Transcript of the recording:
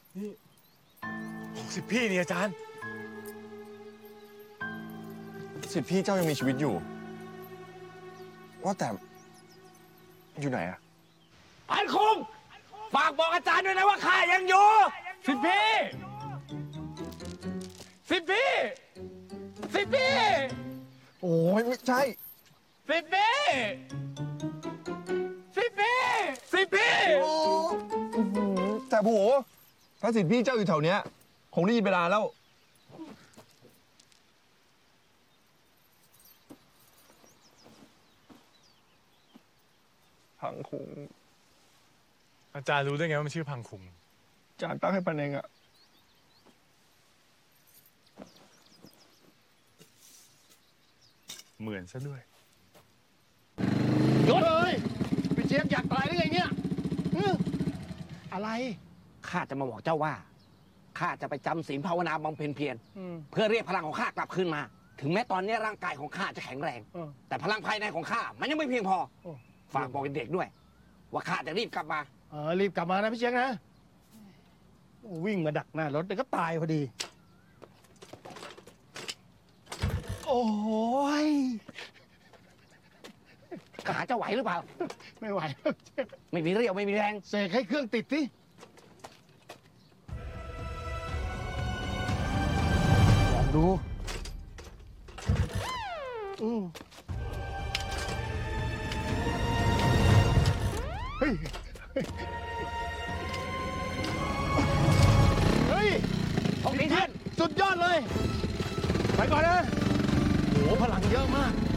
นี่สิทธิ์พี่นี่อาจารย์สิทธิ์พี่เจ้ายังมีชีวิตอยู่ว่าแต่อยู่ไหนอะพันคุงฝากบอกอาจารย์ด้วยนะว่าข้ายังอยู่สิทธิ์พี่สิทธิ์พี่สิทธิ์พี่โอ้ยไม่ใช่สิทธิ์พี่สิทธิ์พี่สิทธิ์พี่แต่โหถ้าสิทธิ์พี่เจ้าอยู่แถวเนี้ยคงได้ยินเวลาแล้วพังคุงอาจารย์รู้ได้ไงว่ามันชื่อพังคุงจานตั้งให้ปันเองอะเหมือนซะด้วยยศเลยพี่เจี๊ยบอยากตายได้ไงเนี่ยอะไรข้าจะมาบอกเจ้าว่าข้าจะไปจำศีลภาวนาบำเพ็ญเพียรเพื่อเรียกพลังของข้ากลับคืนมา ถึงแม้ตอนนี้ร่างกายของข้าจะแข็งแรงแต่พลังภายในของข้ามันยังไม่เพียงพอฝากบอกเด็กด้วยว่าข้าจะรีบกลับมารีบกลับมานะพี่เจี๊ยบนะวิ่งมาดักหน้ารถเดี๋ยวก็ตายพอดีโอ้ยขาจะไหวหรือเปล่าไม่ไหวไม่มีเรี่ยวไม่มีแรงเสกให้เครื่องติดสิลองดูเฮ้ยของพี่เพื่อนสุดยอดเลยไปก่อนนะโหพลังเยอะมาก